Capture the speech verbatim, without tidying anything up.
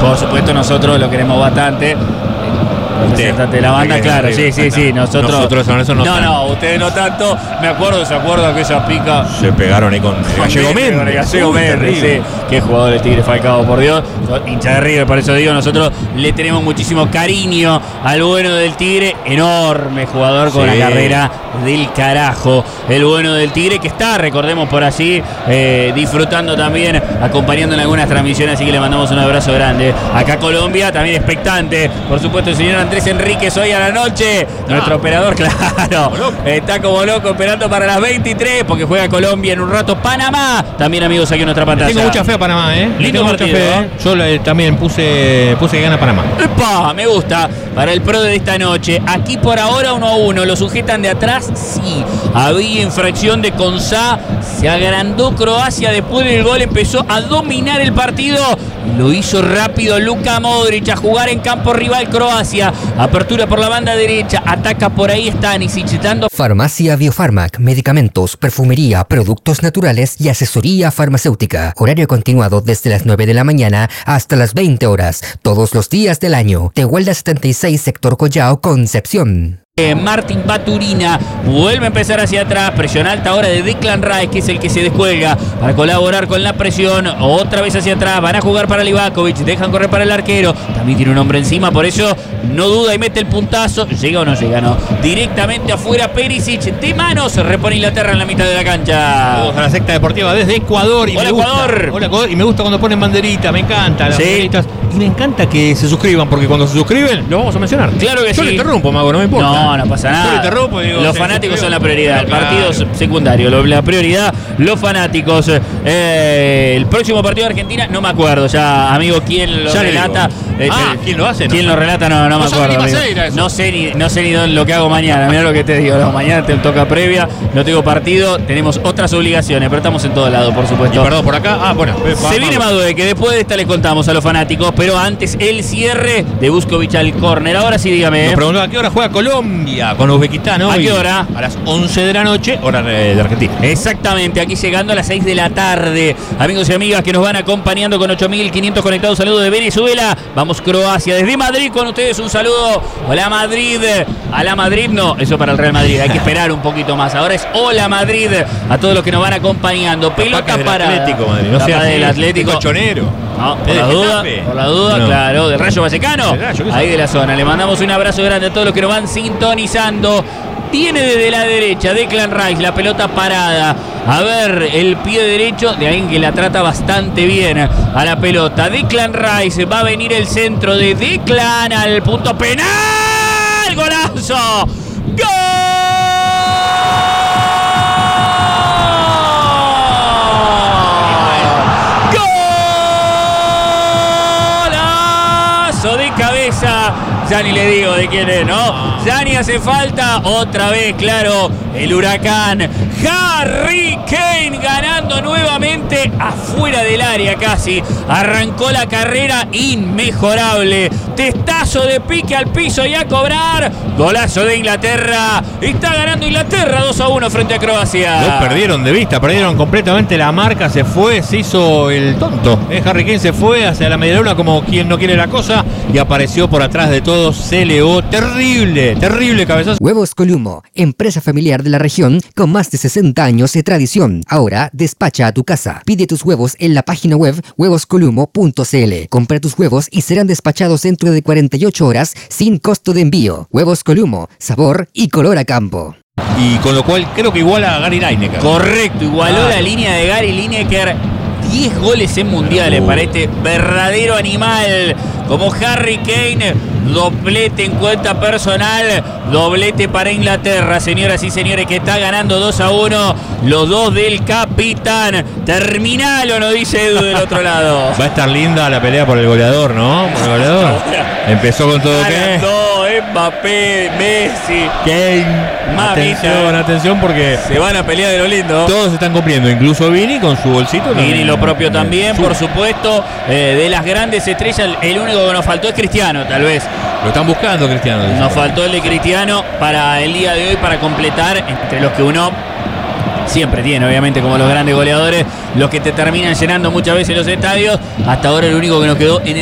Por supuesto, nosotros lo queremos bastante. Representante de la banda, claro, sí, sí, sí. Nosotros, nosotros son eso no. No, no, ustedes no tanto. Me acuerdo, ¿se acuerdan que esa pica? Se pegaron ahí con Gallego Méndez. Gallego Méndez, sí. Qué jugador el Tigre Falcao, por Dios. Hincha de River, por eso digo, nosotros le tenemos muchísimo cariño al bueno del Tigre. Enorme jugador con sí. la carrera del carajo. El bueno del Tigre que está, recordemos por allí, eh, disfrutando también, acompañando en algunas transmisiones. Así que le mandamos un abrazo grande. Acá Colombia, también expectante. Por supuesto, el señor Andrés Enríquez hoy a la noche. Nuestro ah. operador, claro. Está como loco esperando para las veintitrés porque juega Colombia en un rato. Panamá. También, amigos, aquí en nuestra pantalla. Tengo mucha fe a Panamá, ¿eh? Lindo tengo partido, mucha fe, ¿eh? Yo eh, también puse, puse que gana Panamá. ¡Epa! Me gusta. Para el pro de esta noche. Aquí por ahora uno a uno. ¿Lo sujetan de atrás? Sí. Había infracción de Consá. Se agrandó Croacia después del gol. Empezó a dominar el partido. Lo hizo rápido Luka Modric a jugar en campo rival Croacia. Apertura por la banda derecha. Ataca por ahí Stanisic dando. Farmacia Biofarmac. Medicamentos, perfumería, productos naturales y asesoría farmacéutica. Horario continuado desde las nueve de la mañana hasta las veinte horas. Todos los días del año. Tehuelda setenta y seis, Sector Collao, Concepción. Eh, Martín Baturina vuelve a empezar hacia atrás. Presión alta ahora de Declan Rice, que es el que se descuelga para colaborar con la presión. Otra vez hacia atrás. Van a jugar para Livakovic. Dejan correr para el arquero. También tiene un hombre encima. Por eso no duda y mete el puntazo. ¿Llega o no llega? No. Directamente afuera Perisic. De manos. Repone Inglaterra en la mitad de la cancha. Vamos a la secta deportiva desde Ecuador. Y Hola, me gusta, Ecuador. Hola, Ecuador. Y me gusta cuando ponen banderita. Me encanta las sí. banderitas. Y me encanta que se suscriban, porque cuando se suscriben lo vamos a mencionar. Claro que Yo sí. Yo le interrumpo, Mago, no me importa. No, no pasa nada. Yo le interrumpo, digo, los fanáticos son la prioridad. El partido es secundario. La prioridad, los fanáticos. Eh, el próximo partido de Argentina, no me acuerdo ya, amigo, quién lo ya relata. Eh, ah, ¿quién lo hace? ¿Quién no, lo relata? No, no, no me acuerdo. No sé ni, no sé ni lo que hago mañana. Mirá lo que te digo. No, mañana te toca previa, no tengo partido, tenemos otras obligaciones, pero estamos en todo lado, por supuesto. Y perdón, por acá. Ah, bueno. Se vamos, viene Madue, que después de esta les contamos a los fanáticos, pero antes el cierre de Vuskovic al córner. Ahora sí, dígame. Nos preguntó a qué hora juega Colombia con Uzbekistán hoy. ¿A qué hora? A las once de la noche, hora de Argentina. Exactamente, aquí llegando a las seis de la tarde. Amigos y amigas que nos van acompañando con ocho mil quinientos conectados. Saludos de Venezuela. Vamos Croacia. Desde Madrid con ustedes un saludo. Hola Madrid. A la Madrid no, eso para el Real Madrid. Hay que esperar un poquito más. Ahora es hola Madrid. A todos los que nos van acompañando. Pelota para Atlético Madrid. No sea del Atlético. Cochonero. No, por la duda, por la duda, no. Claro, del Rayo Vallecano. Rayo, ahí de la zona. Le mandamos un abrazo grande a todos los que nos van sintonizando. Tiene desde la derecha Declan Rice la pelota parada. A ver, el pie derecho de alguien que la trata bastante bien a la pelota. Declan Rice, va a venir el centro de Declan al punto penal. ¡Golazo! ¡Gol! ¡Golazo de cabeza! Ya ni le digo de quién es, ¿no? Ya ni hace falta. Otra vez, claro, el huracán Harry Kane ganando nuevamente afuera del área casi. Arrancó la carrera inmejorable. Testazo de pique al piso y a cobrar. Golazo de Inglaterra. Está ganando Inglaterra dos a uno frente a Croacia. Lo perdieron de vista, perdieron completamente la marca. Se fue, se hizo el tonto. Eh, Harry Kane se fue hacia la media luna como quien no quiere la cosa y apareció por atrás de todos. Se elevó. Terrible, terrible cabezazo. Huevos Columo, empresa familiar de la región con más de sesenta años de tradición. Ahora despacha a tu casa. Pide tus huevos en la página web huevos columo punto c l. Compra tus huevos y serán despachados dentro de cuarenta y ocho horas sin costo de envío. Huevos Columo, sabor y color a campo. Y con lo cual creo que iguala a Gary Lineker. Correcto, igualó ah. la línea de Gary Lineker. diez goles en mundiales uh. para este verdadero animal como Harry Kane. Doblete en cuenta personal, doblete para Inglaterra, señoras y señores, que está ganando dos a uno. Los dos del capitán. Terminalo, nos dice Edu del otro lado. Va a estar linda la pelea por el goleador, ¿no? Por el goleador. Empezó con todo que Mbappé, Messi, Kane. Atención, atención, porque se van a pelear de lo lindo. Todos se están cumpliendo, incluso Vini con su bolsito. Vini lo propio también, por supuesto. Eh, de las grandes estrellas, el único que nos faltó es Cristiano, tal vez. Lo están buscando, Cristiano. Nos faltó el de Cristiano para el día de hoy, para completar entre los que uno siempre tiene, obviamente, como los grandes goleadores, los que te terminan llenando muchas veces los estadios. Hasta ahora el único que nos quedó en el